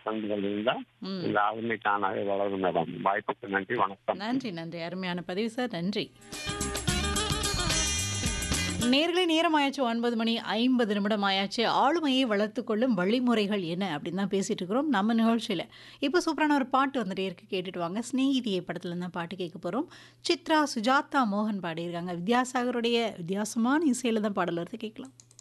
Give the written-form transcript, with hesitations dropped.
பண்புகள் இருந்தா ம். இந்த ஆளுமை தானாவே வளரும் மேடம். வாய்ப்புக்கு நன்றி, வணக்கம். நன்றி, நன்றி. அருமையான பதிவு சார். நன்றி. நேர்களே நேரம் ஆயாச்சு 9 மணி 50 நிமிடம் ஆயாச்சு. ஆளுமையை வளர்த்துக் கொள்ளும் வழிமுறைகள் என்ன அப்படின்னு தான் பேசிட்டு இருக்கிறோம் நம்ம நிகழ்ச்சியில. இப்போ சூப்பரான ஒரு பாட்டு வந்துட்டே இருக்கு. கேட்டுட்டு வாங்க. சிநேகிதியே படத்துல இருந்து தான் பாட்டு கேட்க போறோம். சித்ரா, சுஜாதா மோகன் பாடியிருக்காங்க. வித்யாசாகருடைய வித்தியாசமான இசையில தான் பாடல் வருது கேட்கலாம்.